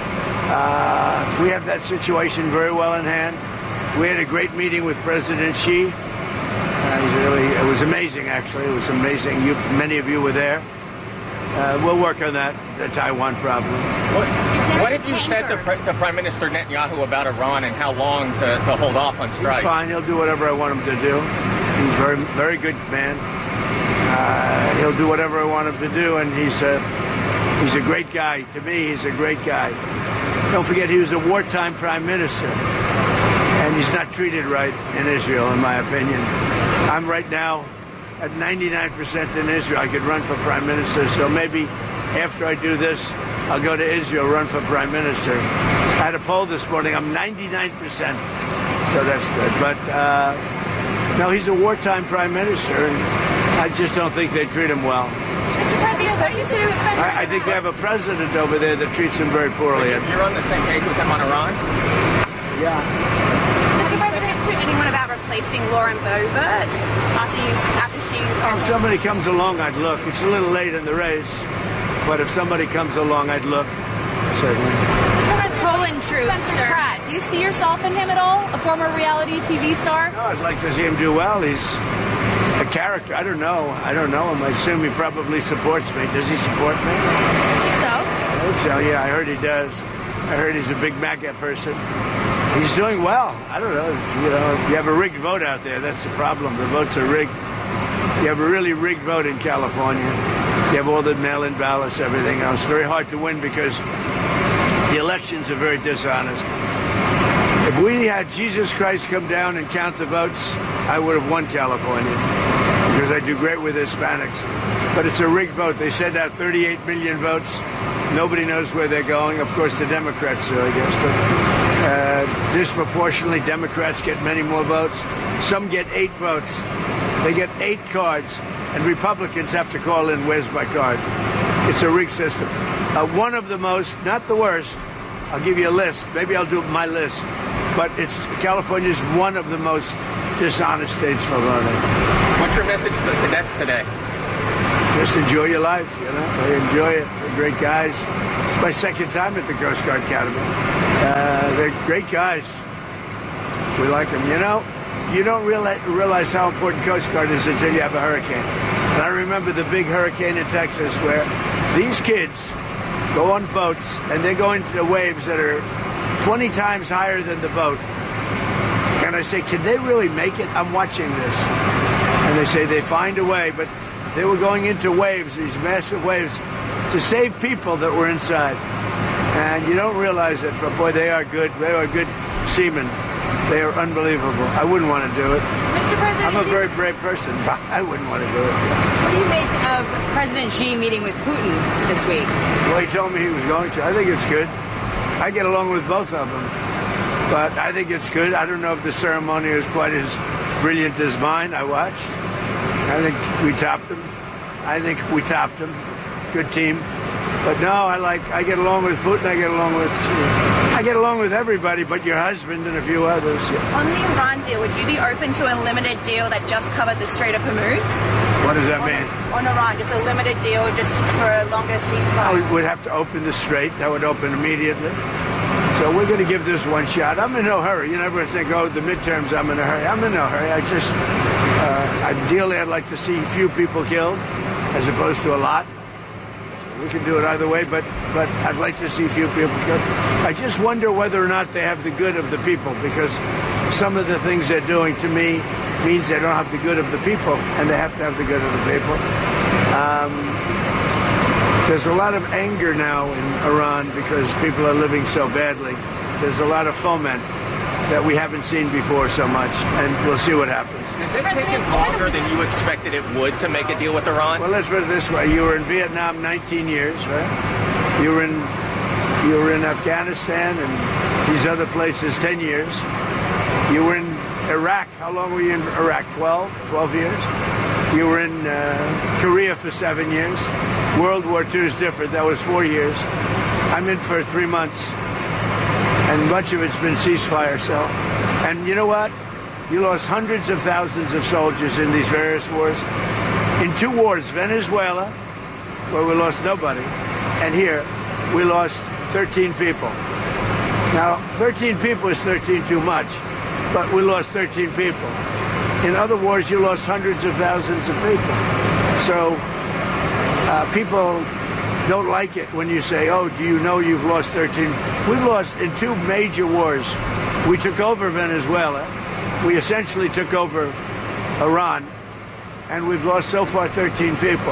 [SPEAKER 16] We have that situation very well in hand. We had a great meeting with President Xi. It was amazing, actually. It was amazing. Many of you were there. We'll work on the Taiwan problem.
[SPEAKER 19] What have you said to Prime Minister Netanyahu about Iran and how long to hold off on strike?
[SPEAKER 16] He's fine. He'll do whatever I want him to do. He's a very, very good man. He'll do whatever I want him to do, and he's a great guy. To me, he's a great guy. Don't forget, he was a wartime prime minister, and he's not treated right in Israel, in my opinion. I'm right now at 99% in Israel. I could run for prime minister, so maybe after I do this, I'll go to Israel, run for prime minister. I had a poll this morning. I'm 99%, so that's good. But no, he's a wartime prime minister, and I just don't think they treat him well.
[SPEAKER 17] Mr. President, what do you do?
[SPEAKER 16] I think they have a president over there that treats him very poorly.
[SPEAKER 19] You're on the same page with him on Iran?
[SPEAKER 16] Yeah.
[SPEAKER 17] Mr. President, to anyone about replacing Lauren Boebert after she...
[SPEAKER 16] If somebody comes along, I'd look. It's a little late in the race, but if somebody comes along, I'd look, certainly.
[SPEAKER 17] Poland troops,
[SPEAKER 18] Spencer Pratt, do you see yourself in him at all? A former reality TV star?
[SPEAKER 16] No, I'd like to see him do well. He's a character. I don't know him. I assume he probably supports me. Does he support me?
[SPEAKER 17] I think so.
[SPEAKER 16] I think so, yeah. I heard he does. I heard he's a big MAGA person. He's doing well. I don't know. You have a rigged vote out there. That's the problem. The votes are rigged. You have a really rigged vote in California. You have all the mail-in ballots, everything else. Very hard to win because the elections are very dishonest. If we had Jesus Christ come down and count the votes, I would have won California. because I do great with Hispanics. But it's a rigged vote. They send out 38 million votes. Nobody knows where they're going. Of course, the Democrats do, I guess. Disproportionately, Democrats get many more votes. Some get 8 votes. They get 8 cards, and Republicans have to call in, where's my card? It's a rigged system. One of the most, not the worst, I'll give you a list. Maybe I'll do my list. But California is one of the most dishonest states for voting.
[SPEAKER 19] What's your message to the cadets today?
[SPEAKER 16] Just enjoy your life, you know. I enjoy it. They're great guys. It's my second time at the Coast Guard Academy. They're great guys. We like them. You know, you don't realize how important Coast Guard is until you have a hurricane. And I remember the big hurricane in Texas where these kids go on boats and they go into waves that are 20 times higher than the boat. And I say, can they really make it? I'm watching this. And they say they find a way, but they were going into waves, these massive waves, to save people that were inside. And you don't realize it, but boy, they are good. They are good seamen. They are unbelievable. I wouldn't want to do it.
[SPEAKER 20] Mr. President,
[SPEAKER 16] I'm a very brave person, but I wouldn't want to do it.
[SPEAKER 20] What do you make of President Xi meeting with Putin this week?
[SPEAKER 16] Well, he told me he was going to. I think it's good. I get along with both of them. But I think it's good. I don't know if the ceremony is quite as brilliant as mine. I watched. I think we topped them. Good team. But no, I get along with Putin. I get along with everybody, but your husband and a few others.
[SPEAKER 17] On the Iran deal, would you be open to a limited deal that just covered the Strait of Hormuz?
[SPEAKER 16] What does that mean?
[SPEAKER 17] On Iran, just a limited deal just for a longer ceasefire.
[SPEAKER 16] We would have to open the strait. That would open immediately. So we're going to give this one shot. I'm in no hurry. You never think, oh, the midterms, I'm in a hurry. I'm in no hurry. Ideally, I'd like to see few people killed as opposed to a lot. We can do it either way, but I'd like to see few people killed. I just wonder whether or not they have the good of the people, because some of the things they're doing to me means they don't have the good of the people, and they have to have the good of the people. There's a lot of anger now in Iran because people are living so badly. There's a lot of foment that we haven't seen before so much, and we'll see what happens.
[SPEAKER 19] Is it taking longer than you expected it would to make a deal with Iran?
[SPEAKER 16] Well, let's put it this way. You were in Vietnam 19 years, right? You were in Afghanistan and these other places 10 years. You were in Iraq. How long were you in Iraq? 12 years? You were in Korea for 7 years. World War II is different. That was 4 years. I'm in for 3 months. And much of it's been ceasefire. And you know what? You lost hundreds of thousands of soldiers in these various wars. In 2 wars, Venezuela, where we lost nobody, and here, we lost 13 people. Now, 13 people is 13 too much, but we lost 13 people. In other wars, you lost hundreds of thousands of people. So people don't like it when you say, oh, do you know you've lost 13? We've lost in 2 major wars. We took over Venezuela. We essentially took over Iran, and we've lost so far 13 people.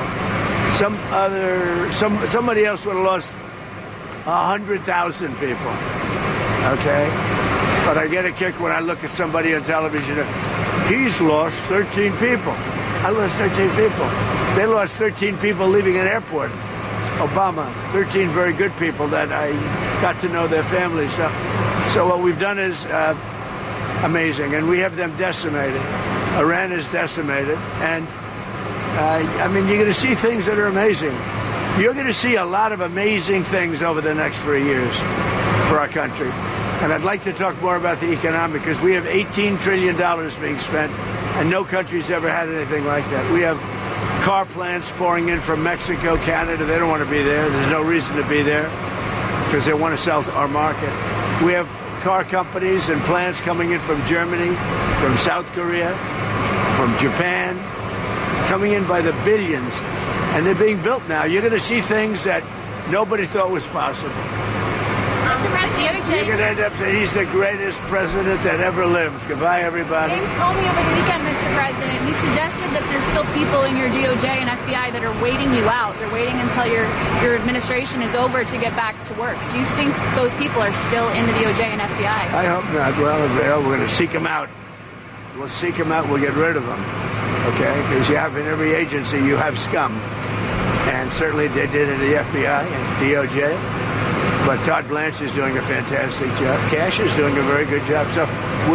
[SPEAKER 16] Somebody else would have lost 100,000 people. Okay? But I get a kick when I look at somebody on television. He's lost 13 people. I lost 13 people. They lost 13 people leaving an airport. Obama, 13 very good people that I got to know their families. So what we've done is amazing, and we have them decimated. Iran is decimated, and you're going to see things that are amazing. You're going to see a lot of amazing things over the next 3 years for our country. And I'd like to talk more about the economic, because we have $18 trillion being spent, and no country's ever had anything like that. We have car plants pouring in from Mexico, Canada. They don't want to be there. There's no reason to be there because they want to sell to our market. We have car companies and plants coming in from Germany, from South Korea, from Japan, coming in by the billions. And they're being built now. You're going to see things that nobody thought was possible. You're going to end up saying he's the greatest president that ever lived. Goodbye, everybody.
[SPEAKER 18] James called me over the weekend, Mr. President. He suggested that there's still people in your DOJ and FBI that are waiting you out. They're waiting until your administration is over to get back to work. Do you think those people are still in the DOJ and FBI?
[SPEAKER 16] I hope not. Well, we're going to seek them out. We'll seek them out. We'll get rid of them. okay? Because you have in every agency, you have scum. And certainly they did it at the FBI and DOJ. But Todd Blanche is doing a fantastic job. Cash is doing a very good job. So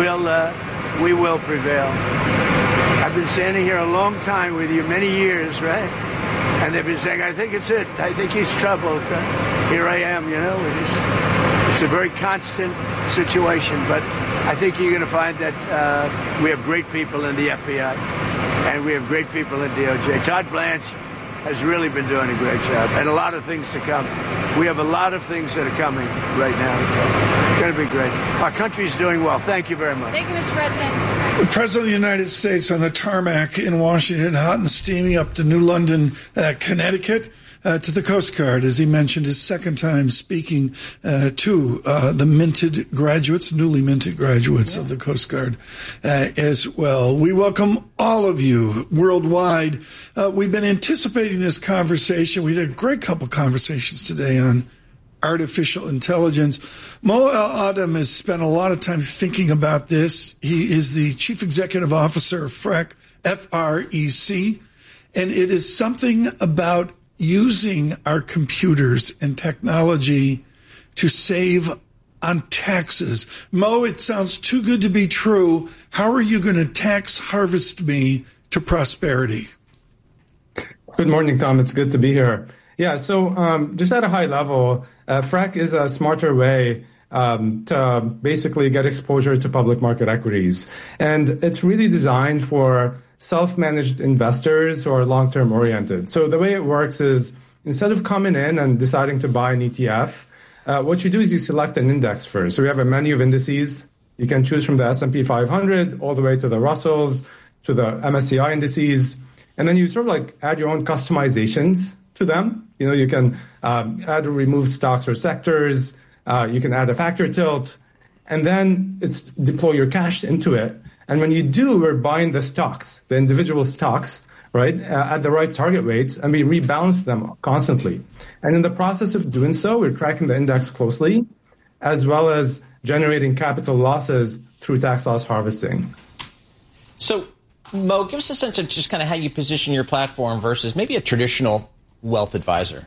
[SPEAKER 16] we will prevail. I've been standing here a long time with you, many years, right? And they've been saying, I think it's it. I think he's troubled. Here I am, you know. It's a very constant situation. But I think you're going to find that we have great people in the FBI. And we have great people in DOJ. Todd Blanche has really been doing a great job. And a lot of things to come. We have a lot of things that are coming right now. So it's going to be great. Our country's doing well. Thank you very much.
[SPEAKER 18] Thank you, Mr. President.
[SPEAKER 3] The President of the United States on the tarmac in Washington, hot and steamy up to New London, Connecticut, to the Coast Guard, as he mentioned, his second time speaking to the minted graduates, newly minted graduates of the Coast Guard as well. We welcome all of you worldwide. We've been anticipating this conversation. We had a great couple conversations today on artificial intelligence. Mo El-Adam has spent a lot of time thinking about this. He is the Chief Executive Officer of FREC, F-R-E-C, and it is something about using our computers and technology to save on taxes. Mo, it sounds too good to be true. How are you going to tax harvest me to prosperity?
[SPEAKER 21] Good morning, Tom. It's good to be here. Yeah, so just at a high level, FREC is a smarter way to basically get exposure to public market equities. And it's really designed for self-managed investors who are long-term oriented. So the way it works is instead of coming in and deciding to buy an ETF, what you do is you select an index first. So we have a menu of indices. You can choose from the S&P 500 all the way to the Russells, to the MSCI indices. And then you sort of like add your own customizations to them. You know, you can add or remove stocks or sectors. You can add a factor tilt. And then it's deploy your cash into it. And when you do, we're buying the stocks, the individual stocks, right, at the right target weights, and we rebalance them constantly. And in the process of doing so, we're tracking the index closely, as well as generating capital losses through tax loss harvesting.
[SPEAKER 4] So, Mo, give us a sense of just kind of how you position your platform versus maybe a traditional wealth advisor.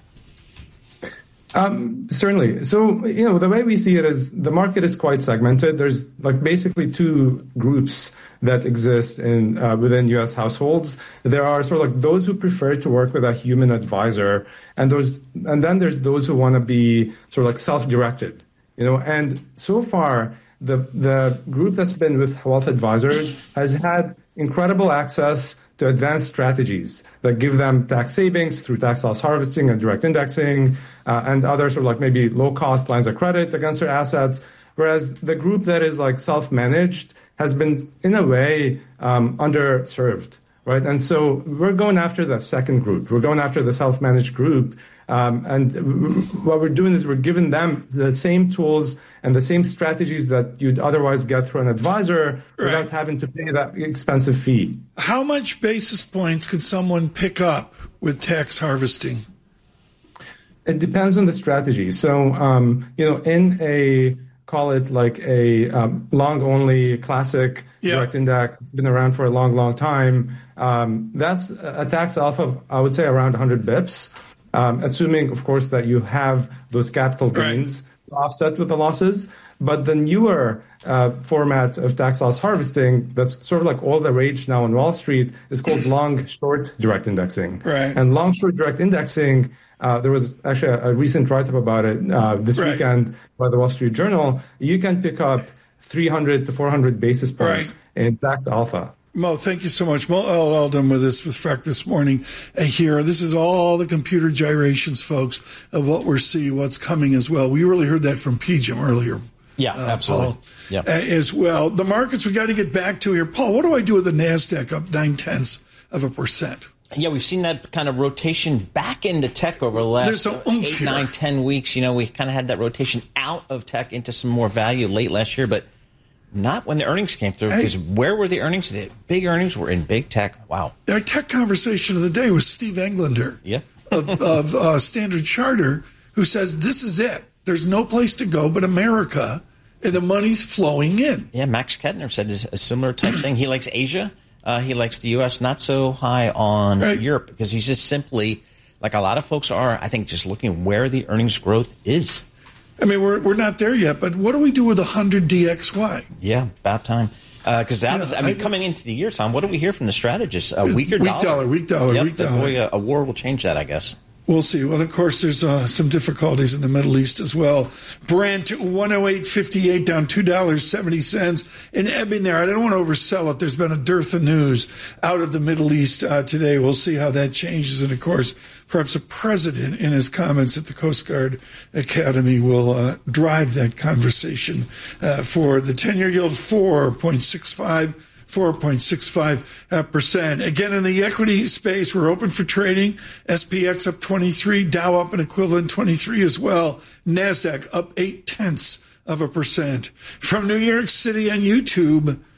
[SPEAKER 21] Certainly. So, you know, the way we see it is the market is quite segmented. There's like basically two groups that exist in within U.S. households. There are sort of like those who prefer to work with a human advisor, and then there's those who want to be sort of like self-directed, you know. And so far, the group that's been with wealth advisors has had incredible access to advanced strategies that give them tax savings through tax loss harvesting and direct indexing and other sort of like maybe low-cost lines of credit against their assets, whereas the group that is like self-managed has been, in a way, underserved, right? And so we're going after the second group. We're going after the self-managed group. And what we're doing is we're giving them the same tools and the same strategies that you'd otherwise get through an advisor without having to pay that expensive fee.
[SPEAKER 3] How much basis points could someone pick up with tax harvesting?
[SPEAKER 21] It depends on the strategy. So, you know, in a, call it like a long-only classic direct index, it's been around for a long, long time, that's a tax off of, I would say, around 100 bips. Assuming, of course, that you have those capital gains offset with the losses. But the newer format of tax loss harvesting that's sort of like all the rage now on Wall Street is called long-short direct indexing. Right. And long-short direct indexing, there was actually a recent write-up about it this weekend by the Wall Street Journal. You can pick up 300 to 400 basis points in tax alpha.
[SPEAKER 3] Mo, thank you so much. Mo El-Adam with us with FREC this morning here. This is all the computer gyrations, folks, of what we're seeing, what's coming as well. We really heard that from PGIM earlier.
[SPEAKER 4] Yeah, absolutely.
[SPEAKER 3] Paul, as well. The markets we got to get back to here. Paul, what do I do with the NASDAQ up 0.9%?
[SPEAKER 4] Yeah, we've seen that kind of rotation back into tech over the last 8, 9, 10 weeks. You know, we kind of had that rotation out of tech into some more value late last year, but not when the earnings came through, because where were the earnings? The big earnings were in big tech. Wow.
[SPEAKER 3] Our tech conversation of the day was Steve Englander of Standard Charter, who says this is it. There's no place to go but America, and the money's flowing in.
[SPEAKER 4] Yeah, Max Kettner said a similar type thing. He likes Asia. he likes the U.S., not so high on Europe, because he's just simply, like a lot of folks are, I think, just looking where the earnings growth is.
[SPEAKER 3] I mean, we're not there yet, but what do we do with 100 DXY?
[SPEAKER 4] Yeah, about time. Because that was, coming into the year, Tom, what do we hear from the strategists? A weaker dollar.
[SPEAKER 3] Weak dollar.
[SPEAKER 4] Boy, a war will change that, I guess.
[SPEAKER 3] We'll see. Well, of course, there's some difficulties in the Middle East as well. Brent 108.58, down $2.70, and ebbing there. I don't want to oversell it. There's been a dearth of news out of the Middle East today. We'll see how that changes. And, of course, perhaps the president in his comments at the Coast Guard Academy will drive that conversation for the 10-year yield 4.65%. Again, in the equity space, we're open for trading. SPX up 23, Dow up an equivalent 23 as well. NASDAQ up 0.8%. From New York City on YouTube,